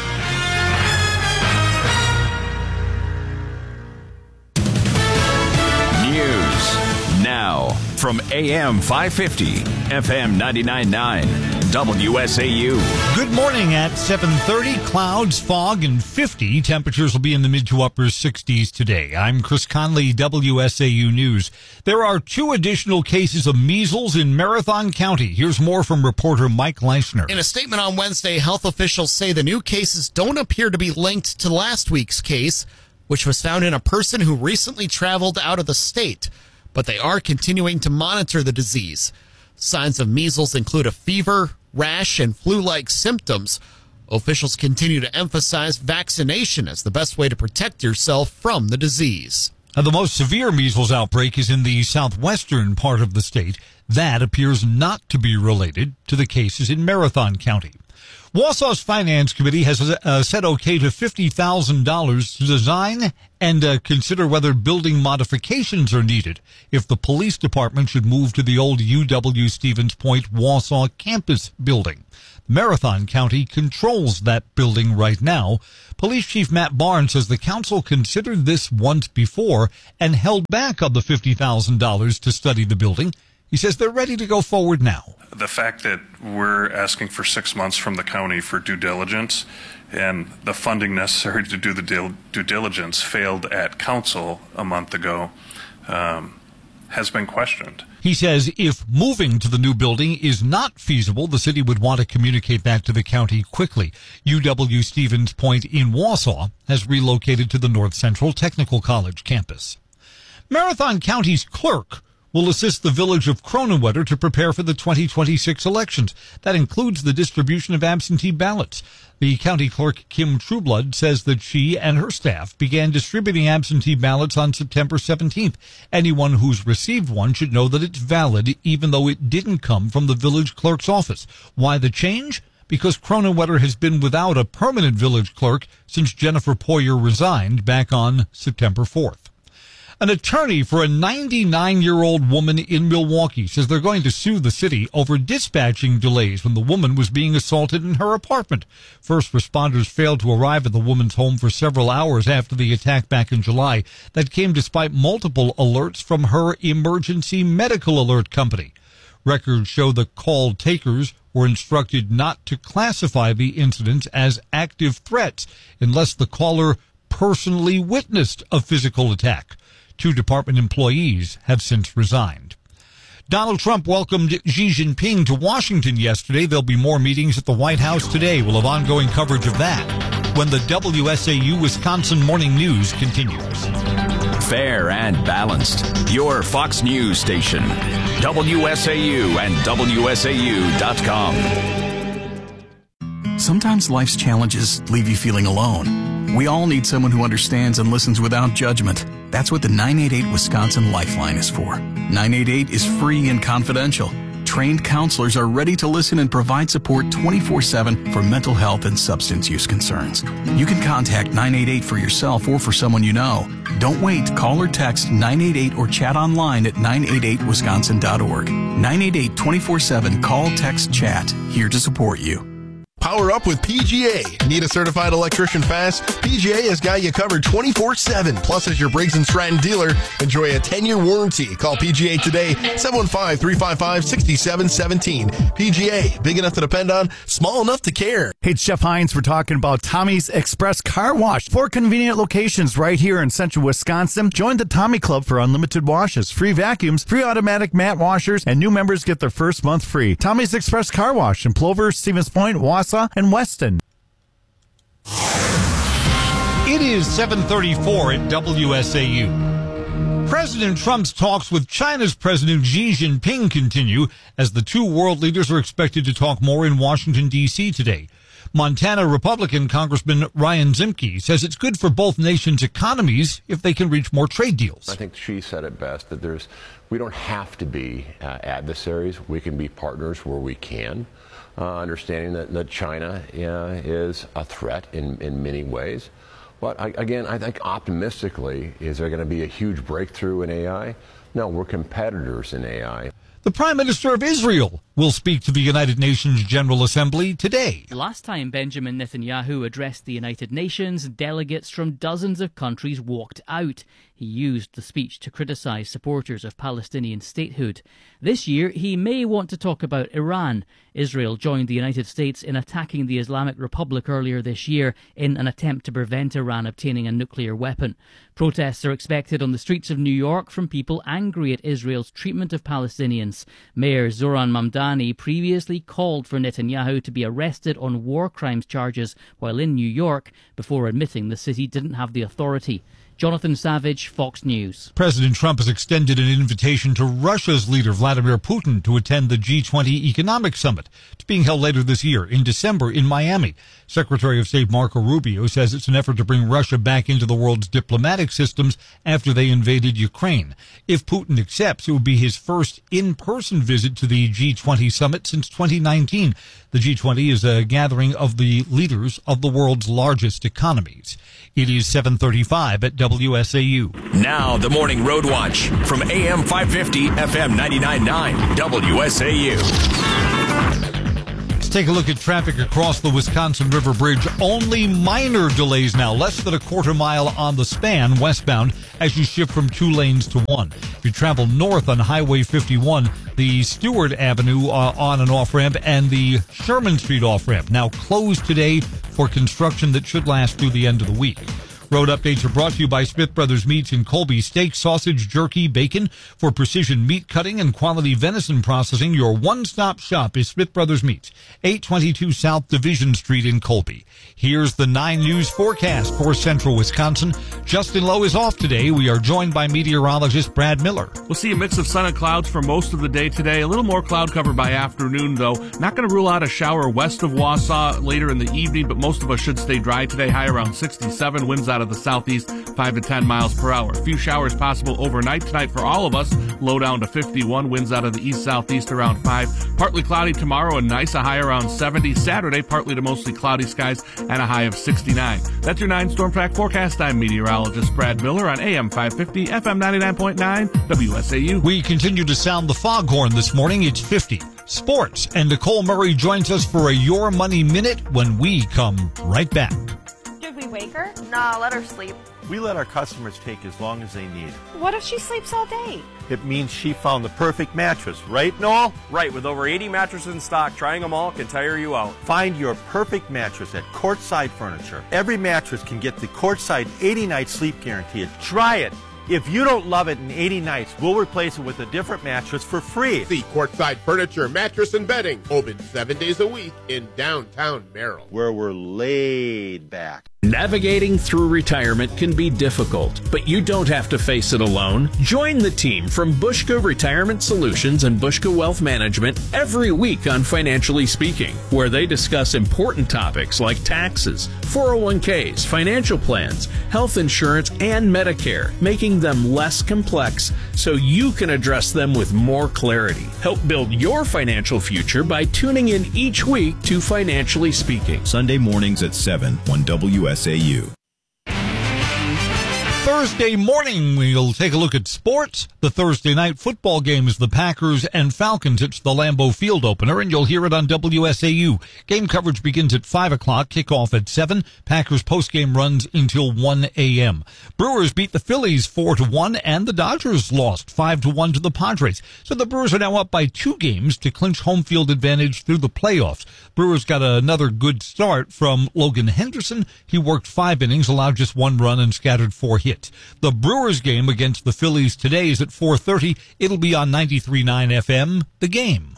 News now from A M five fifty, F M ninety-nine point nine. W S A U. Good morning at seven thirty. Clouds, fog, and fifty. Temperatures will be in the mid to upper sixties today. I'm Chris Conley, W S A U News. There are two additional cases of measles in Marathon County. Here's more from reporter Mike Leishner. In a statement on Wednesday, health officials say the new cases don't appear to be linked to last week's case, which was found in a person who recently traveled out of the state, but they are continuing to monitor the disease. Signs of measles include a fever, rash, and flu-like symptoms. Officials continue to emphasize vaccination as the best way to protect yourself from the disease. Now, the most severe measles outbreak is in the southwestern part of the state. That appears not to be related to the cases in Marathon County. Wausau's Finance Committee has uh, said okay to fifty thousand dollars to design and uh, consider whether building modifications are needed if the police department should move to the old U W Stevens Point Wausau campus building. Marathon County controls that building right now. Police Chief Matt Barnes says the council considered this once before and held back on the fifty thousand dollars to study the building. He says they're ready to go forward now. The fact that we're asking for six months from the county for due diligence and the funding necessary to do the due diligence failed at council a month ago um, has been questioned. He says if moving to the new building is not feasible, the city would want to communicate that to the county quickly. U W Stevens Point in Wausau has relocated to the North Central Technical College campus. Marathon County's clerk will assist the village of Kronenwetter to prepare for the twenty twenty-six elections. That includes the distribution of absentee ballots. The county clerk, Kim Trueblood, says that she and her staff began distributing absentee ballots on September seventeenth. Anyone who's received one should know that it's valid, even though it didn't come from the village clerk's office. Why the change? Because Kronenwetter has been without a permanent village clerk since Jennifer Poyer resigned back on September fourth. An attorney for a ninety-nine-year-old woman in Milwaukee says they're going to sue the city over dispatching delays when the woman was being assaulted in her apartment. First responders failed to arrive at the woman's home for several hours after the attack back in July. That came despite multiple alerts from her emergency medical alert company. Records show the call takers were instructed not to classify the incidents as active threats unless the caller personally witnessed a physical attack. Two department employees have since resigned. Donald Trump welcomed Xi Jinping to Washington yesterday. There'll be more meetings at the White House today. We'll have ongoing coverage of that when the W S A U Wisconsin Morning News continues. Fair and balanced. Your Fox News station. W S A U and W S A U dot com. Sometimes life's challenges leave you feeling alone. We all need someone who understands and listens without judgment. That's what the nine eight eight Wisconsin Lifeline is for. nine eight eight is free and confidential. Trained counselors are ready to listen and provide support twenty-four seven for mental health and substance use concerns. You can contact nine eight eight for yourself or for someone you know. Don't wait. Call or text nine eight eight or chat online at nine eight eight wisconsin dot org. nine eight eight twenty-four seven Call, text, chat. Here to support you. Power up with P G A. Need a certified electrician fast? P G A has got you covered twenty-four seven. Plus, as your Briggs and Stratton dealer, enjoy a ten-year warranty. Call P G A today, seven one five, three five five, six seven one seven. P G A, big enough to depend on, small enough to care. Hey, it's Jeff Hines. We're talking about Tommy's Express Car Wash. Four convenient locations right here in central Wisconsin. Join the Tommy Club for unlimited washes, free vacuums, free automatic mat washers, and new members get their first month free. Tommy's Express Car Wash in Plover, Stevens Point, Wausau, and Weston. It is seven thirty-four at W S A U. President Trump's talks with China's President Xi Jinping continue as the two world leaders are expected to talk more in Washington, D C today. Montana Republican Congressman Ryan Zimke says it's good for both nations' economies if they can reach more trade deals. I think Xi said it best, that there's we don't have to be uh, adversaries. We can be partners where we can. Uh, understanding that, that China uh, is a threat in, in many ways. But I, again, I think optimistically, is there going to be a huge breakthrough in A I? No, we're competitors in A I. The Prime Minister of Israel will speak to the United Nations General Assembly today. Last time Benjamin Netanyahu addressed the United Nations, delegates from dozens of countries walked out. He used the speech to criticize supporters of Palestinian statehood. This year, he may want to talk about Iran. Israel joined the United States in attacking the Islamic Republic earlier this year in an attempt to prevent Iran obtaining a nuclear weapon. Protests are expected on the streets of New York from people angry at Israel's treatment of Palestinians. Mayor Zoran Mamdani previously called for Netanyahu to be arrested on war crimes charges while in New York before admitting the city didn't have the authority. Jonathan Savage, Fox News. President Trump has extended an invitation to Russia's leader, Vladimir Putin, to attend the G twenty Economic Summit. It's being held later this year in December in Miami. Secretary of State Marco Rubio says it's an effort to bring Russia back into the world's diplomatic systems after they invaded Ukraine. If Putin accepts, it would be his first in-person visit to the G twenty summit since twenty nineteen. The G twenty is a gathering of the leaders of the world's largest economies. It is seven thirty-five at W S A U. Now, the Morning Road Watch from A M five fifty, F M ninety-nine point nine, W S A U. Let's take a look at traffic across the Wisconsin River Bridge. Only minor delays now, less than a quarter mile on the span westbound as you shift from two lanes to one. If you travel north on Highway fifty-one, the Stewart Avenue uh, on and off ramp and the Sherman Street off ramp now closed today for construction that should last through the end of the week. Road updates are brought to you by Smith Brothers Meats in Colby. Steak, sausage, jerky, bacon. For precision meat cutting and quality venison processing, your one-stop shop is Smith Brothers Meats, eight twenty-two South Division Street in Colby. Here's the nine News forecast for central Wisconsin. Justin Lowe is off today. We are joined by meteorologist Brad Miller. We'll see a mix of sun and clouds for most of the day today. A little more cloud cover by afternoon, though. Not going to rule out a shower west of Wausau later in the evening, but most of us should stay dry today. High around sixty-seven. Winds out of the southeast, five to ten miles per hour. A few showers possible overnight tonight for all of us. Low down to fifty-one. Winds out of the east-southeast around five. Partly cloudy tomorrow and nice. A high around seventy. Saturday, partly to mostly cloudy skies and a high of sixty-nine. That's your nine Storm Track forecast. I'm meteorologist Brad Miller on A M five fifty, F M ninety-nine point nine, W S A U. We continue to sound the foghorn this morning. It's fifty. Sports. And Nicole Murray joins us for a Your Money Minute when we come right back. Did we wake her? Nah, let her sleep. We let our customers take as long as they need. What if she sleeps all day? It means she found the perfect mattress, right, Noel? Right, with over eighty mattresses in stock, trying them all can tire you out. Find your perfect mattress at Courtside Furniture. Every mattress can get the Courtside eighty night sleep guarantee. Try it. If you don't love it in eighty nights, we'll replace it with a different mattress for free. See Courtside Furniture, Mattress and Bedding, open seven days a week in downtown Merrill, where we're laid back. Navigating through retirement can be difficult, but you don't have to face it alone. Join the team from Bushka Retirement Solutions and Bushka Wealth Management every week on Financially Speaking, where they discuss important topics like taxes, four oh one k's, financial plans, health insurance, and Medicare, making them less complex so you can address them with more clarity. Help build your financial future by tuning in each week to Financially Speaking. Sunday mornings at seven on W S A U. Thursday morning, we'll take a look at sports. The Thursday night football game is the Packers and Falcons. It's the Lambeau Field opener, and you'll hear it on W S A U. Game coverage begins at five o'clock, kickoff at seven. Packers postgame runs until one a.m. Brewers beat the Phillies four to one, and the Dodgers lost five to one to the Padres. So the Brewers are now up by two games to clinch home field advantage through the playoffs. Brewers got another good start from Logan Henderson. He worked five innings, allowed just one run, and scattered four hits. The Brewers game against the Phillies today is at four thirty. It'll be on ninety-three point nine F M, The Game.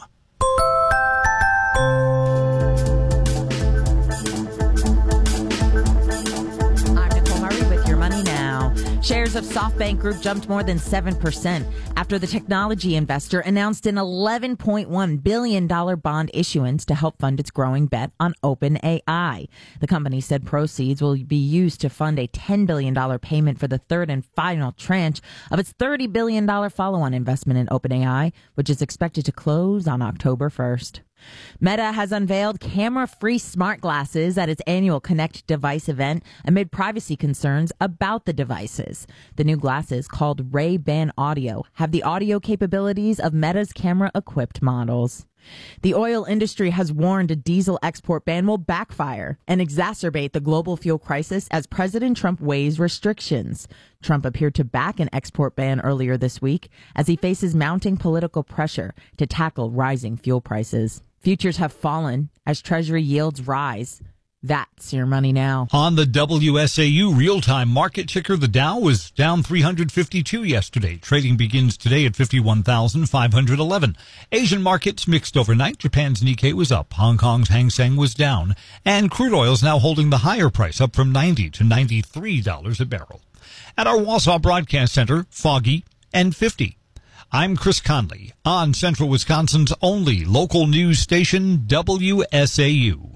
I'm Nicole Murray with Your Money Now. Shares of SoftBank Group jumped more than seven percent after the technology investor announced an eleven point one billion dollars bond issuance to help fund its growing bet on OpenAI. The company said proceeds will be used to fund a ten billion dollars payment for the third and final tranche of its thirty billion dollars follow-on investment in OpenAI, which is expected to close on October first. Meta has unveiled camera-free smart glasses at its annual Connect device event amid privacy concerns about the devices. The new glasses, called Ray-Ban Audio, have the audio capabilities of Meta's camera-equipped models. The oil industry has warned a diesel export ban will backfire and exacerbate the global fuel crisis as President Trump weighs restrictions. Trump appeared to back an export ban earlier this week as he faces mounting political pressure to tackle rising fuel prices. Futures have fallen as Treasury yields rise. That's Your Money Now. On the W S A U real-time market ticker, the Dow was down three hundred fifty-two yesterday. Trading begins today at fifty-one thousand five hundred eleven. Asian markets mixed overnight. Japan's Nikkei was up. Hong Kong's Hang Seng was down. And crude oil is now holding the higher price, up from ninety to ninety-three dollars a barrel. At our Wausau Broadcast Center, foggy and fifty. I'm Chris Conley on Central Wisconsin's only local news station, W S A U.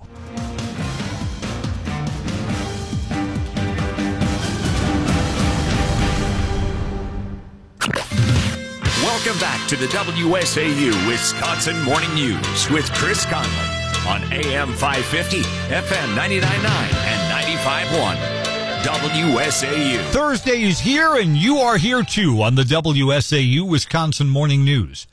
Welcome back to the W S A U Wisconsin Morning News with Chris Conley on A M five fifty, F M ninety-nine point nine, and ninety-five point one. W S A U. Thursday is here, and you are here too on the W S A U Wisconsin Morning News.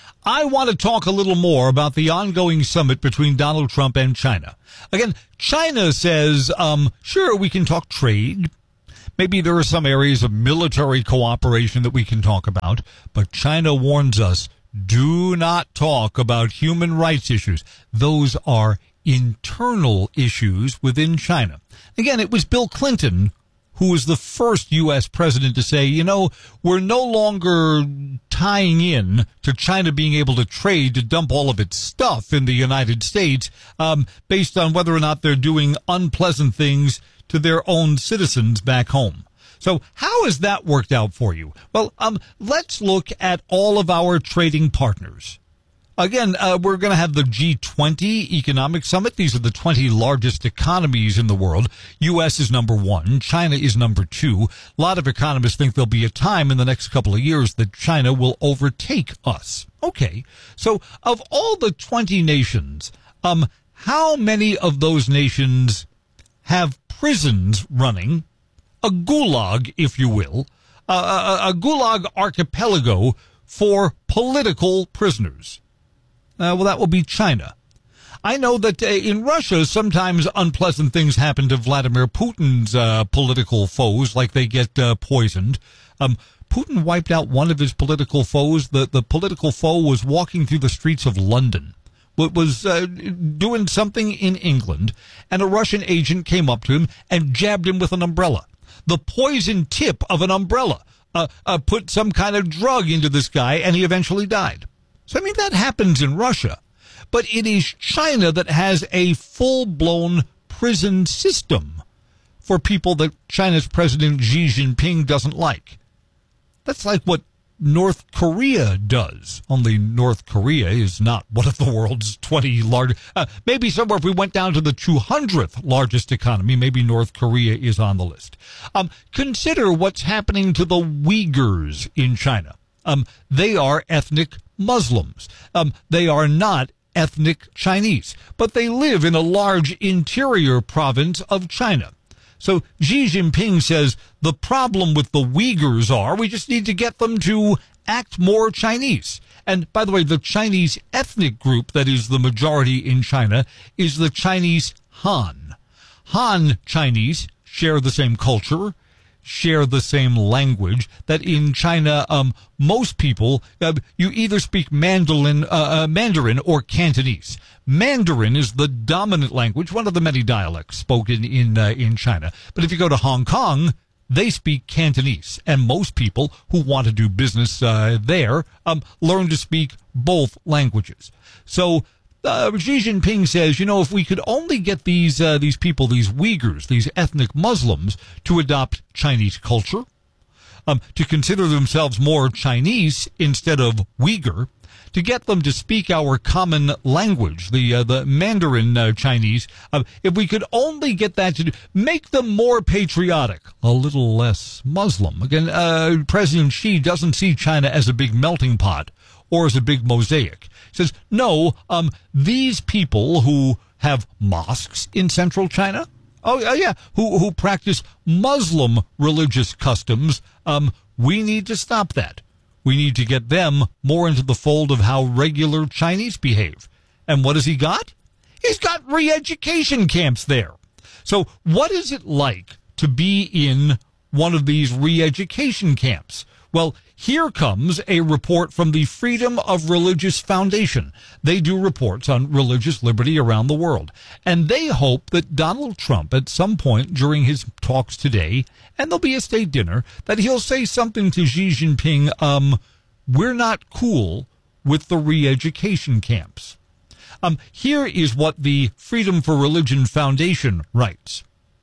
I want to talk a little more about the ongoing summit between Donald Trump and China. Again, China says, um, sure, we can talk trade. Maybe there are some areas of military cooperation that we can talk about, but China warns us, do not talk about human rights issues. Those are internal issues within China. Again, it was Bill Clinton who was the first U S president to say, you know, we're no longer tying in to China being able to trade to dump all of its stuff in the United States um, based on whether or not they're doing unpleasant things to their own citizens back home. So how has that worked out for you? Well, um, let's look at all of our trading partners. Again, uh, we're going to have the G twenty Economic Summit. These are the twenty largest economies in the world. U S is number one. China is number two. A lot of economists think there'll be a time in the next couple of years that China will overtake us. Okay, so of all the twenty nations, um, how many of those nations have prisons running, a gulag, if you will, uh, a, a gulag archipelago for political prisoners? Uh, well, that will be China. I know that uh, in Russia, sometimes unpleasant things happen to Vladimir Putin's uh, political foes, like they get uh, poisoned. Um, Putin wiped out one of his political foes. The, the political foe was walking through the streets of London, was uh, doing something in England, and a Russian agent came up to him and jabbed him with an umbrella. The poison tip of an umbrella uh, uh, put some kind of drug into this guy, and he eventually died. So, I mean, that happens in Russia. But it is China that has a full-blown prison system for people that China's President Xi Jinping doesn't like. That's like what North Korea does. Only North Korea is not one of the world's twenty largest. Uh, maybe somewhere if we went down to the two hundredth largest economy, maybe North Korea is on the list. Um, consider what's happening to the Uyghurs in China. Um, they are ethnic Muslims. Um, they are not ethnic Chinese, but they live in a large interior province of China. So Xi Jinping says the problem with the Uyghurs are we just need to get them to act more Chinese. And by the way, the Chinese ethnic group that is the majority in China is the Chinese Han. Han Chinese share the same culture, share the same language, that in China, um, most people, uh, you either speak Mandarin, uh, uh, Mandarin or Cantonese. Mandarin is the dominant language, one of the many dialects spoken in, uh, in China. But if you go to Hong Kong, they speak Cantonese. And most people who want to do business, uh, there, um, learn to speak both languages. So, Uh, Xi Jinping says, you know, if we could only get these uh, these people, these Uyghurs, these ethnic Muslims, to adopt Chinese culture, um, to consider themselves more Chinese instead of Uyghur, to get them to speak our common language, the uh, the Mandarin uh, Chinese, uh, if we could only get that to do, make them more patriotic, a little less Muslim. Again, uh, President Xi doesn't see China as a big melting pot or as a big mosaic. He says, no, um, these people who have mosques in central China, oh, uh, yeah, who, who practice Muslim religious customs, um, we need to stop that. We need to get them more into the fold of how regular Chinese behave. And what has he got? He's got re-education camps there. So what is it like to be in one of these re-education camps? Well, here comes a report from the Freedom of Religious Foundation. They do reports on religious liberty around the world. And they hope that Donald Trump, at some point during his talks today, and there'll be a state dinner, that he'll say something to Xi Jinping, um, we're not cool with the re-education camps. Um, here is what the Freedom for Religion Foundation writes.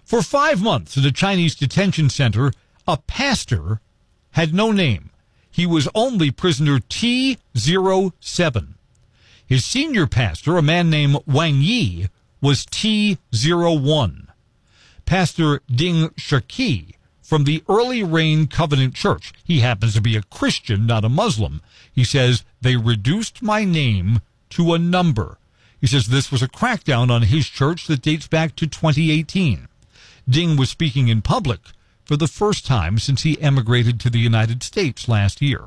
For five months at a Chinese detention center, a pastor had no name. He was only prisoner T zero seven. His senior pastor, a man named Wang Yi, was T zero one. Pastor Ding Shiki from the Early Rain Covenant Church. He happens to be a Christian, not a Muslim. He says, they reduced my name to a number. He says this was a crackdown on his church that dates back to twenty eighteen. Ding was speaking in public for the first time since he emigrated to the United States last year.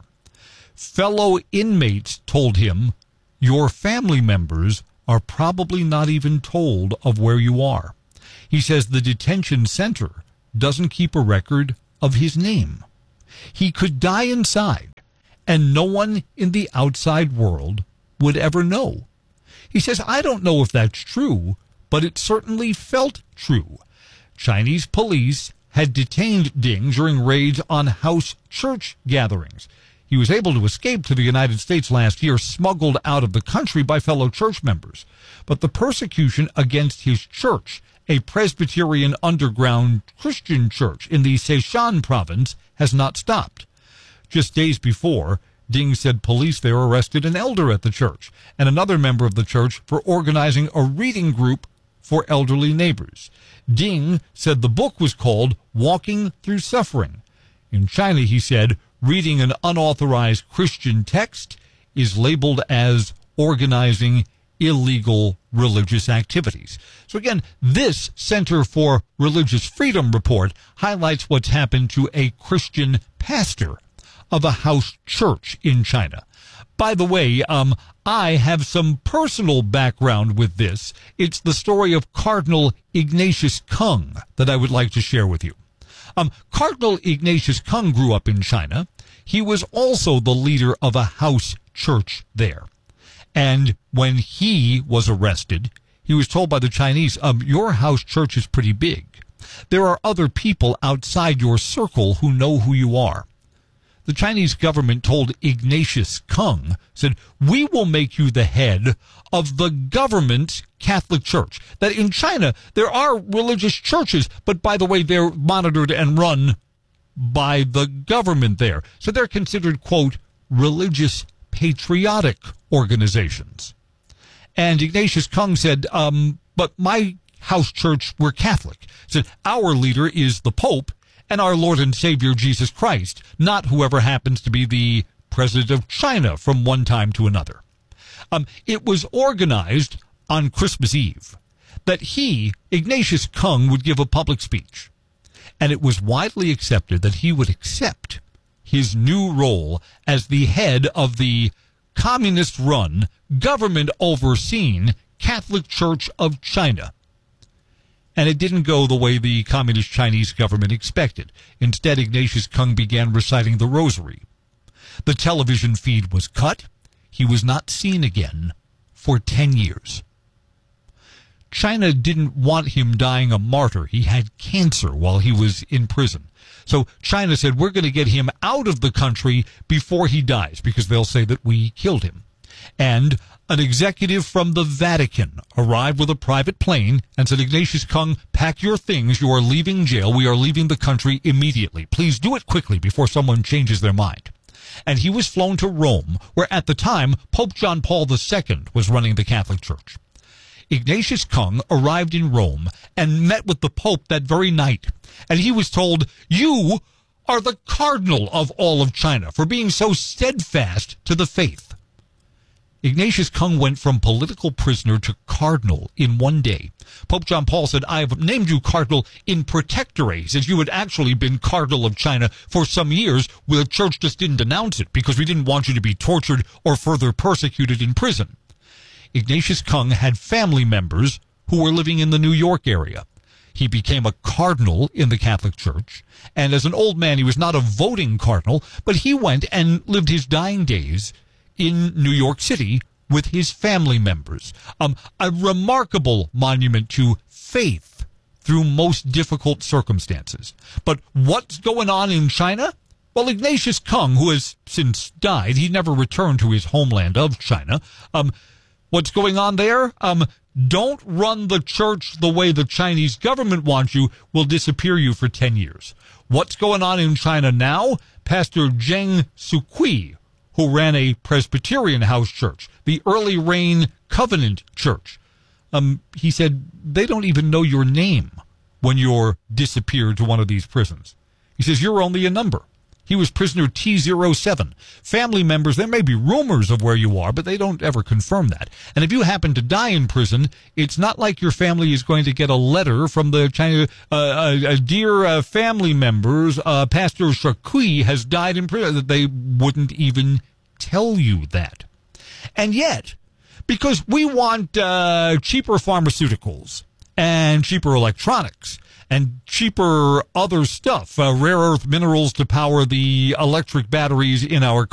Fellow inmates told him, your family members are probably not even told of where you are. He says the detention center doesn't keep a record of his name. He could die inside, and no one in the outside world would ever know. He says, I don't know if that's true, but it certainly felt true. Chinese police had detained Ding during raids on house church gatherings. He was able to escape to the United States last year, smuggled out of the country by fellow church members. But the persecution against his church, a Presbyterian underground Christian church in the Sichuan province, has not stopped. Just days before, Ding said police there arrested an elder at the church and another member of the church for organizing a reading group for elderly neighbors. Ding said the book was called Walking Through Suffering. In China, he said, reading an unauthorized Christian text is labeled as organizing illegal religious activities. So again, this Center for Religious Freedom report highlights what's happened to a Christian pastor of a house church in China. By the way, um, I have some personal background with this. It's the story of Cardinal Ignatius Kung that I would like to share with you. Um, Cardinal Ignatius Kung grew up in China. He was also the leader of a house church there. And when he was arrested, he was told by the Chinese, um, your house church is pretty big. There are other people outside your circle who know who you are. The Chinese government told Ignatius Kung, said, we will make you the head of the government Catholic Church. That in China, there are religious churches, but by the way, they're monitored and run by the government there. So they're considered, quote, religious patriotic organizations. And Ignatius Kung said, um, but my house church, we're Catholic. Said, our leader is the Pope and our Lord and Savior Jesus Christ, not whoever happens to be the president of China from one time to another. Um, it was organized on Christmas Eve that he, Ignatius Kung, would give a public speech. And it was widely accepted that he would accept his new role as the head of the communist-run, government-overseen Catholic Church of China. And it didn't go the way the communist Chinese government expected. Instead, Ignatius Kung began reciting the rosary. The television feed was cut. He was not seen again for ten years. China didn't want him dying a martyr. He had cancer while he was in prison. So China said, we're going to get him out of the country before he dies, because they'll say that we killed him. And an executive from the Vatican arrived with a private plane and said, Ignatius Kung, pack your things. You are leaving jail. We are leaving the country immediately. Please do it quickly before someone changes their mind. And he was flown to Rome, where at the time Pope John Paul the Second was running the Catholic Church. Ignatius Kung arrived in Rome and met with the Pope that very night. And he was told, you are the cardinal of all of China for being so steadfast to the faith. Ignatius Kung went from political prisoner to cardinal in one day. Pope John Paul said, I have named you cardinal in protectore, since you had actually been cardinal of China for some years, where the church just didn't announce it because we didn't want you to be tortured or further persecuted in prison. Ignatius Kung had family members who were living in the New York area. He became a cardinal in the Catholic Church, and as an old man, he was not a voting cardinal, but he went and lived his dying days in New York City with his family members. Um, a remarkable monument to faith through most difficult circumstances. But what's going on in China? Well, Ignatius Kung, who has since died, he never returned to his homeland of China, um, What's going on there? Um, don't run the church the way the Chinese government wants you. Will disappear you for ten years. What's going on in China now? Pastor Zheng Sukui, who ran a Presbyterian house church, the Early Rain Covenant Church. Um, he said they don't even know your name when you're disappeared to one of these prisons. He says you're only a number. He was prisoner T zero seven. Family members, there may be rumors of where you are, but they don't ever confirm that. And if you happen to die in prison, it's not like your family is going to get a letter from the China, uh, uh, uh, dear uh, family members, uh, Pastor Shakui has died in prison. They wouldn't even tell you that. And yet, because we want uh, cheaper pharmaceuticals and cheaper electronics and cheaper other stuff, uh, rare earth minerals to power the electric batteries in our